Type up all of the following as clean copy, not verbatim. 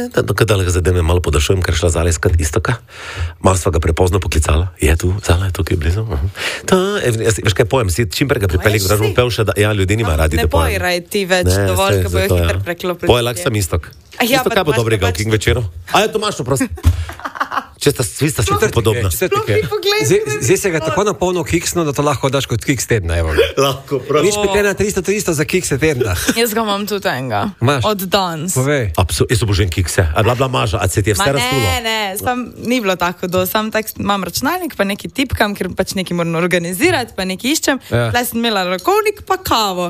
Kadal ga zadeve malo podašujem, ker šla Zala iskat Istoka. Malo sva ga prepozno poklicala. Je tu, Zala je tukaj blizu. Veš kaj pojem, si čim prej ga pripeli, da bom pel še, da ljudi nima radi, ne pojem. Ne pojraj ti več, dovolj, ko bojo hitro preklopili. Poje lak sem Istok. Isto kaj bo dobrega v King večeru? A je Tomašo, prosim. Svi sta si podobna. Zdaj se ga tako napolno kiksno, da to lahko daš kot kiks tedna. Lahko, prosim. Nič 300 za kikse tedna. Jaz ga imam tudi enega. Od danes. Povej. Jaz obožujem kikse. A bila maža, a se ti je vse raztulo? Ne, ni bilo tako do. Sam tak imam računalnik, pa nekaj tipkam, ker pač nekaj moram organizirati, pa nekaj iščem. Tle sem imela rokovnik, pa kavo.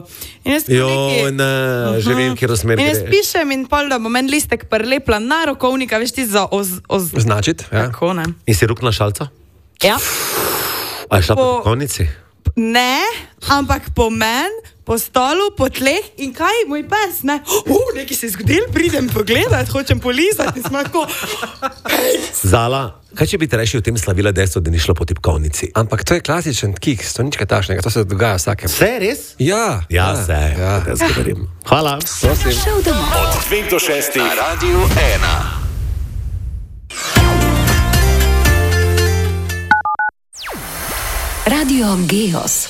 Že vem, kjer smer gre. In jaz pišem in pol, da bom en listek prelepla na rokovnika, veš ti za označiti. Tako, ne. In si ruknila šalca? Ja. A je šla po rokovnici? Ne, ampak po meni, po stolu, po tleh in kaj, moj pes, ne? Nekaj se je zgodil, pridem pogledat, hočem polizati, smo tako. Zala, kaj če bi te rešil v tem slavila dejstvo, da ni šlo po tipkovnici? Ampak to je klasičen kiks, to nič kaj tašnega, to se dogaja vsakem. Vse, res? Ja. Ja, se, jaz govorim. Hvala. Prosim. Od 5 do 6 na Radiu 1. Radio Geos.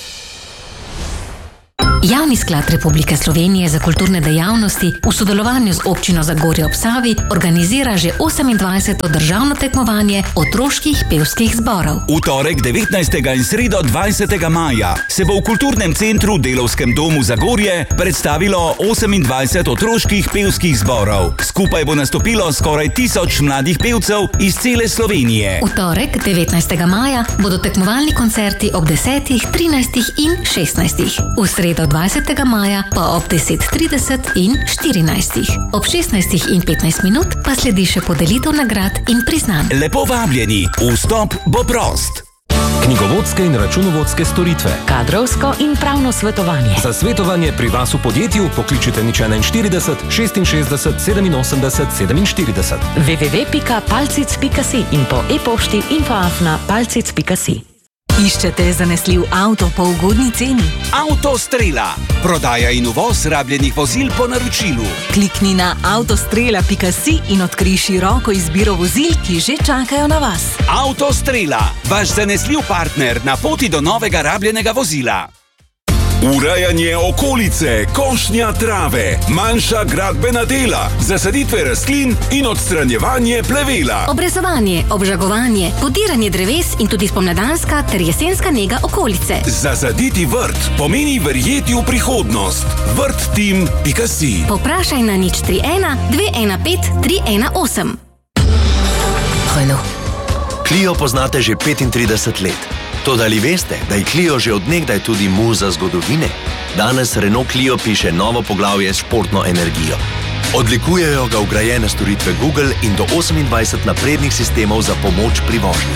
Javni sklad Republike Slovenije za kulturne dejavnosti v sodelovanju z občino Zagorje ob Savi organizira že 28. državno tekmovanje otroških pevskih zborov. V torek 19. in sredo 20. maja se bo v kulturnem centru Delavskem domu Zagorje predstavilo 28 otroških pevskih zborov. Skupaj bo nastopilo skoraj 1000 mladih pevcev iz cele Slovenije. V torek 19. maja bodo tekmovalni koncerti ob 10., 13. in 16. V sredo 20. maja pa ob 10:30 in 14. Ob 16 in 15 minut pa sledi še podelitev nagrad in priznanj. Lepo vabljeni, vstop bo prost. Knjigovodske in računovodske storitve. Kadrovsko in pravno svetovanje. Za svetovanje pri vas v podjetju pokličite nič 41 66 87 47. www.palcic.si in po e-pošti info@palcic.si. Iščete zanesljiv avto po ugodni ceni? Avtostrela. Prodaja in uvoz rabljenih vozil po naročilu. Klikni na avtostrela.si in odkrij široko izbiro vozil, ki že čakajo na vas. Avtostrela. Vaš zanesljiv partner na poti do novega rabljenega vozila. Urejanje okolice, košnja trave, manjša gradbena dela, zasaditve rastlin in odstranjevanje plevela. Obrezovanje, obžagovanje, podiranje dreves in tudi spomladanska ter jesenska nega okolice. Zasaditi vrt pomeni verjeti v prihodnost. vrtteam.si. Poprašaj na nič 31 215 318. Renault. Clio poznate že 35 let. Toda ali veste, da je Clio že od nekdaj tudi muza zgodovine? Danes Renault Clio piše novo poglavje s športno energijo. Odlikujejo ga vgrajene storitve Google in do 28 naprednih sistemov za pomoč pri vožnji.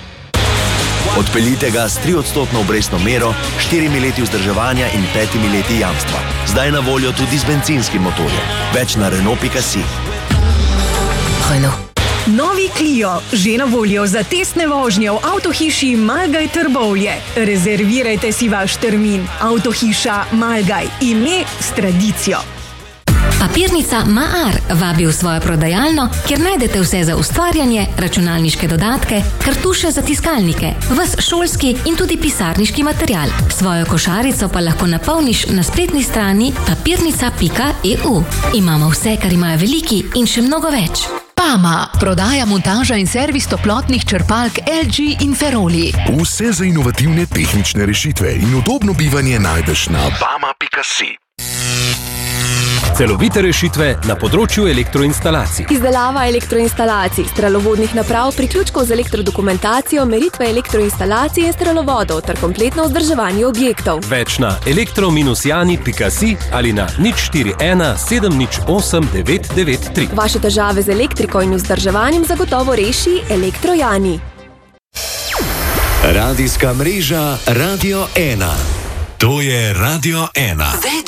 Odpeljite ga s 3% obrestno mero, 4 leti vzdrževanja in 5 leti jamstva. Zdaj na voljo tudi z bencinskim motorjem. Več na Renault.si. Renault. Novi Clio, že na voljo za testne vožnje v avtohiši Malgaj Trbovlje. Rezervirajte si vaš termin. Avtohiša Malgaj, ime s tradicijo. Papirnica Maar vabi v svojo prodajalno, kjer najdete vse za ustvarjanje, računalniške dodatke, kartuše za tiskalnike, ves šolski in tudi pisarniški material. Svojo košarico pa lahko napolniš na spletni strani papirnica.eu. Imamo vse, kar imajo veliki in še mnogo več. Pama, prodaja, montaža in servis toplotnih črpalk LG in Feroli. Vse za inovativne tehnične rešitve in udobno bivanje najdeš na pama.si. Celovite rešitve na področju elektroinstalacij. Izdelava elektroinstalacij, strelovodnih naprav, priključkov z elektrodokumentacijo, meritve elektroinstalacije in strelovodov ter kompletno vzdrževanje objektov. Več na elektro-jani.si ali na nič 41 708 993. Vaše težave z elektriko in vzdrževanjem zagotovo reši Elektro-Jani. Radijska mreža Radio 1. To je Radio 1. Več